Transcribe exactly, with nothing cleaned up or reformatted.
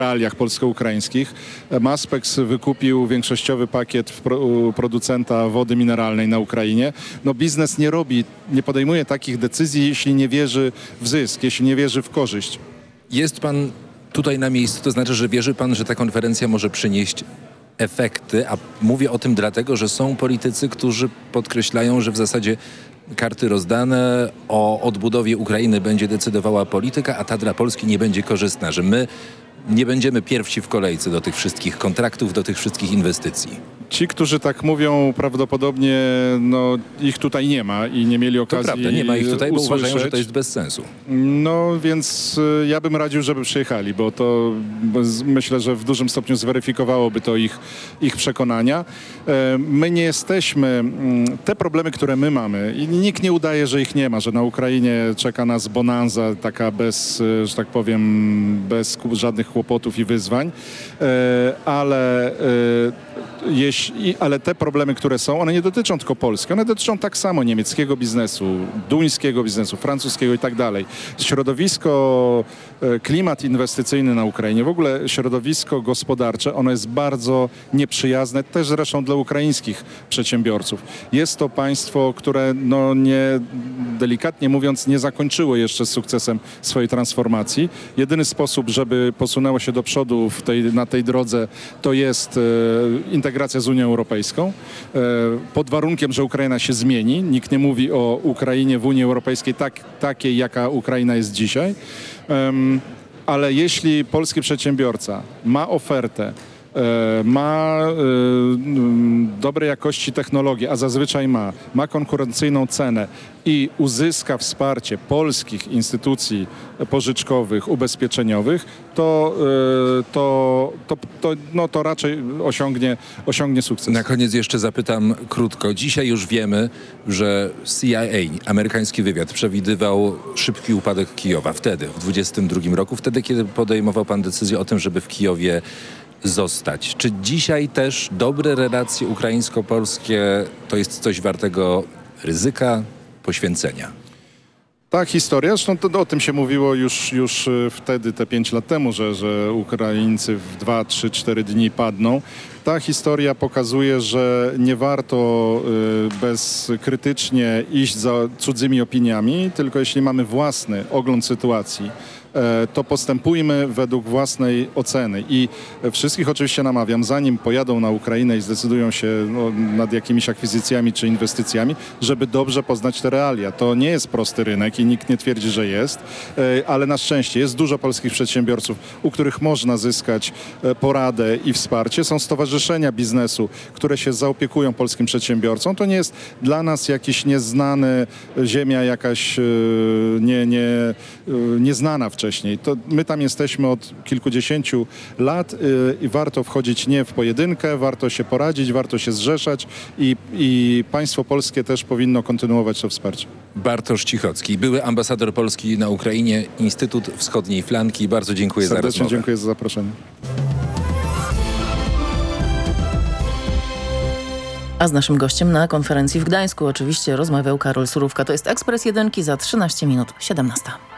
realiach polsko-ukraińskich. Maspex wykupił większościowy pakiet w pro, u producenta wody mineralnej na Ukrainie. No biznes nie robi, nie podejmuje takich decyzji, jeśli nie wierzy w zysk, jeśli nie wierzy w korzyść. Jest pan tutaj na miejscu, to znaczy, że wierzy pan, że ta konferencja może przynieść efekty, a mówię o tym dlatego, że są politycy, którzy podkreślają, że w zasadzie karty rozdane, o odbudowie Ukrainy będzie decydowała polityka, a ta dla Polski nie będzie korzystna, że my nie będziemy pierwsi w kolejce do tych wszystkich kontraktów, do tych wszystkich inwestycji. Ci, którzy tak mówią, prawdopodobnie no, ich tutaj nie ma i nie mieli okazji To prawda, nie ma ich tutaj, bo usłyszeć. uważają, że to jest bez sensu. No więc y, ja bym radził, żeby przyjechali, bo to bo z, myślę, że w dużym stopniu zweryfikowałoby to ich, ich przekonania. E, my nie jesteśmy, mm, te problemy, które my mamy i nikt nie udaje, że ich nie ma, że na Ukrainie czeka nas bonanza taka bez, y, że tak powiem, bez żadnych kłopotów i wyzwań, e, ale y, Jeśli, ale te problemy, które są, one nie dotyczą tylko Polski, one dotyczą tak samo niemieckiego biznesu, duńskiego biznesu, francuskiego i tak dalej. Środowisko, klimat inwestycyjny na Ukrainie, w ogóle środowisko gospodarcze, ono jest bardzo nieprzyjazne, też zresztą dla ukraińskich przedsiębiorców. Jest to państwo, które no nie, delikatnie mówiąc, nie zakończyło jeszcze z sukcesem swojej transformacji. Jedyny sposób, żeby posunęło się do przodu w tej, na tej drodze, to jest e, integracja z Unią Europejską, e, pod warunkiem, że Ukraina się zmieni. Nikt nie mówi o Ukrainie w Unii Europejskiej tak, takiej, jaka Ukraina jest dzisiaj. Um, ale jeśli polski przedsiębiorca ma ofertę, e, ma e, dobrej jakości technologię, a zazwyczaj ma, ma konkurencyjną cenę i uzyska wsparcie polskich instytucji pożyczkowych, ubezpieczeniowych, to, e, to, to, to, no, to raczej osiągnie, osiągnie sukces. Na koniec jeszcze zapytam krótko. Dzisiaj już wiemy, że C I A, amerykański wywiad, przewidywał szybki upadek Kijowa. Wtedy, w dwudziestym drugim roku, wtedy, kiedy podejmował pan decyzję o tym, żeby w Kijowie zostać. Czy dzisiaj też dobre relacje ukraińsko-polskie to jest coś wartego ryzyka, poświęcenia? Ta historia, zresztą to, o tym się mówiło już, już wtedy, te pięć lat temu, że, że Ukraińcy w dwa, trzy, cztery dni padną. Ta historia pokazuje, że nie warto y, bezkrytycznie iść za cudzymi opiniami, tylko jeśli mamy własny ogląd sytuacji, to postępujmy według własnej oceny. I wszystkich oczywiście namawiam, zanim pojadą na Ukrainę i zdecydują się no, nad jakimiś akwizycjami czy inwestycjami, żeby dobrze poznać te realia. To nie jest prosty rynek i nikt nie twierdzi, że jest, ale na szczęście jest dużo polskich przedsiębiorców, u których można zyskać poradę i wsparcie. Są stowarzyszenia biznesu, które się zaopiekują polskim przedsiębiorcom. To nie jest dla nas jakiś nieznany, ziemia jakaś nie, nie, nieznana wcześniej. Wcześniej. To my tam jesteśmy od kilkudziesięciu lat yy, i warto wchodzić nie w pojedynkę, warto się poradzić, warto się zrzeszać i, i państwo polskie też powinno kontynuować to wsparcie. Bartosz Cichocki, były ambasador Polski na Ukrainie, Instytut Wschodniej Flanki. Bardzo dziękuję Serdecznie za rozmowę. Dziękuję za zaproszenie. A z naszym gościem na konferencji w Gdańsku oczywiście rozmawiał Karol Surówka. To jest Ekspres Jedynki za trzynaście minut, siedemnasta.